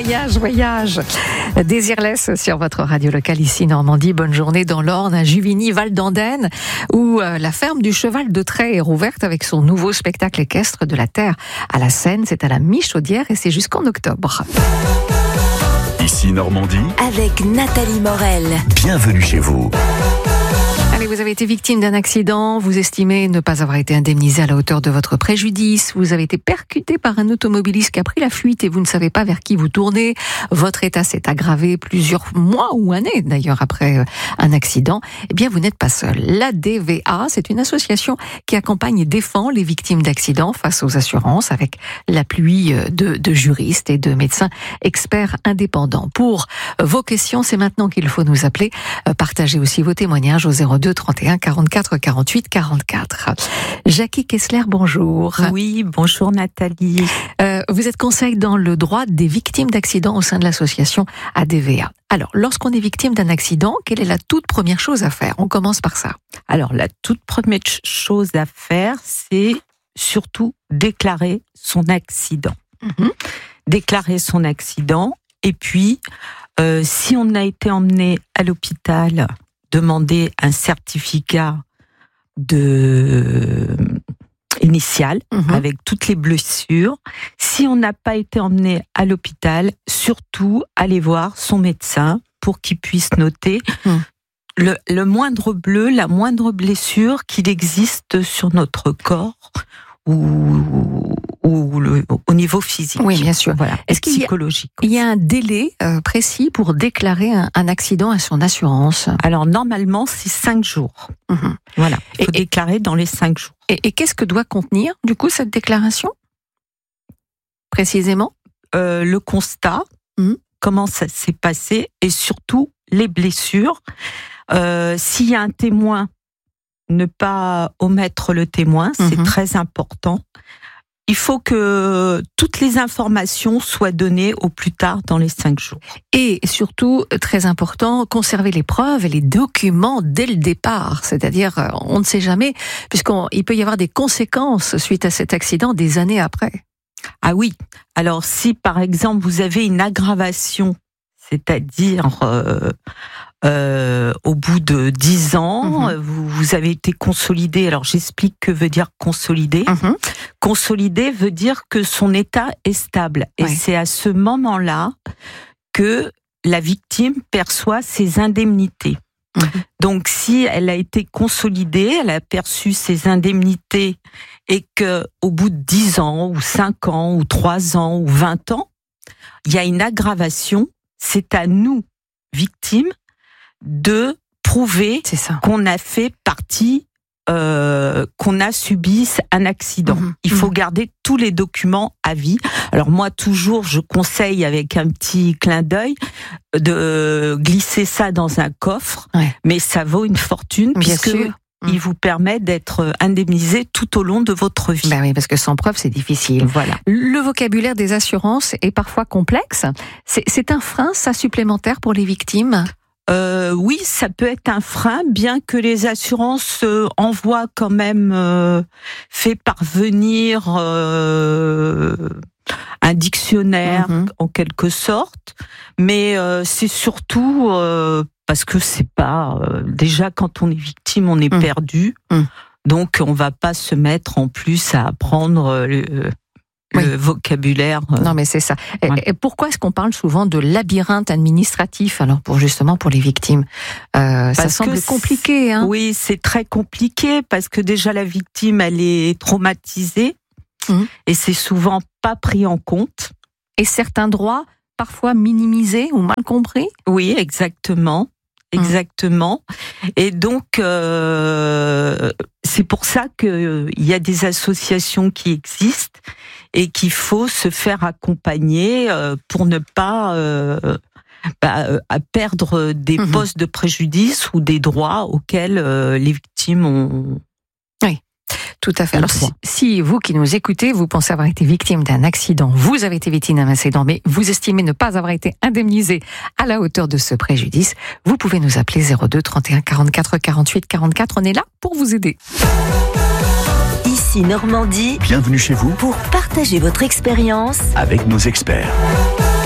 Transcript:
Voyage. Désirless sur votre radio locale ici Normandie. Bonne journée dans l'Orne, à Juvigny, Val d'Andenne, où la ferme du Cheval de Trait est rouverte avec son nouveau spectacle équestre de la Terre à la Seine. C'est à la Mi-Chaudière et c'est jusqu'en octobre. Ici Normandie, avec Nathalie Morel. Bienvenue chez vous. Allez, vous avez été victime d'un accident, vous estimez ne pas avoir été indemnisé à la hauteur de votre préjudice, vous avez été percuté par un automobiliste qui a pris la fuite et vous ne savez pas vers qui vous tournez, votre état s'est aggravé plusieurs mois ou années d'ailleurs après un accident, eh bien vous n'êtes pas seul. L'ADVA, c'est une association qui accompagne et défend les victimes d'accidents face aux assurances avec l'appui de juristes et de médecins experts indépendants. Pour vos questions, c'est maintenant qu'il faut nous appeler, partagez aussi vos témoignages au 02 31 44 48 44. Jackie Kessler, bonjour. Oui, bonjour Nathalie. Vous êtes conseil dans le droit des victimes d'accidents au sein de l'association ADVA. Alors, lorsqu'on est victime d'un accident, quelle est la toute première chose à faire ? On commence par ça. Alors, la toute première chose à faire, c'est surtout déclarer son accident. Déclarer son accident, et puis, si on a été emmené à l'hôpital, demander un certificat initial avec toutes les blessures. Si on n'a pas été emmené à l'hôpital, surtout aller voir son médecin pour qu'il puisse noter le moindre bleu, la moindre blessure qu'il existe sur notre corps ou au niveau physique. Oui, bien sûr. Voilà. Est-ce psychologique. Il y a un délai précis pour déclarer un accident à son assurance ? Alors, normalement, c'est 5 jours. Voilà. Il faut déclarer dans les 5 jours. Et qu'est-ce que doit contenir, du coup, cette déclaration ? Précisément ? Le constat, comment ça s'est passé, et surtout les blessures. S'il y a un témoin, ne pas omettre le témoin, c'est très important. Il faut que toutes les informations soient données au plus tard dans les 5 jours. Et surtout, très important, conserver les preuves et les documents dès le départ. C'est-à-dire, on ne sait jamais, puisqu'il peut y avoir des conséquences suite à cet accident des années après. Ah oui. Alors, si par exemple vous avez une aggravation, c'est-à-dire au bout de 10 ans, vous avez été consolidé. Alors j'explique que veut dire consolidé. Consolidé veut dire que son état est stable. Et c'est à ce moment-là que la victime perçoit ses indemnités. Donc si elle a été consolidée, elle a perçu ses indemnités et que au bout de 10 ans, ou 5 ans, ou 3 ans, ou 20 ans, il y a une aggravation, c'est à nous, victimes, de prouver qu'on a fait partie, qu'on a subi un accident. Il faut garder tous les documents à vie. Alors moi, toujours, je conseille avec un petit clin d'œil de glisser ça dans un coffre, mais ça vaut une fortune, puisque il vous permet d'être indemnisé tout au long de votre vie. Ben oui, parce que sans preuve, c'est difficile. Voilà. Le vocabulaire des assurances est parfois complexe. C'est un frein, ça, supplémentaire pour les victimes ? Oui, ça peut être un frein, bien que les assurances envoient quand même fait parvenir un dictionnaire en quelque sorte, mais c'est surtout parce que c'est pas déjà quand on est victime, on est perdu, donc on va pas se mettre en plus à apprendre le vocabulaire. Non, mais c'est ça. Et pourquoi est-ce qu'on parle souvent de labyrinthe administratif, alors pour les victimes ? Ça semble compliqué, hein ? Oui, c'est très compliqué, parce que déjà la victime, elle est traumatisée, et c'est souvent pas pris en compte. Et certains droits, parfois minimisés ou mal compris ? Oui, exactement. Exactement. Et donc, c'est pour ça qu'il y a des associations qui existent et qu'il faut se faire accompagner pour ne pas perdre des postes de préjudice ou des droits auxquels les victimes ont. Oui. Tout à fait. Alors, si vous qui nous écoutez, vous pensez avoir été victime d'un accident, vous avez été victime d'un accident, mais vous estimez ne pas avoir été indemnisé à la hauteur de ce préjudice, vous pouvez nous appeler 02 31 44 48 44. On est là pour vous aider. Ici Normandie. Bienvenue chez vous Pour partager votre expérience avec nos experts.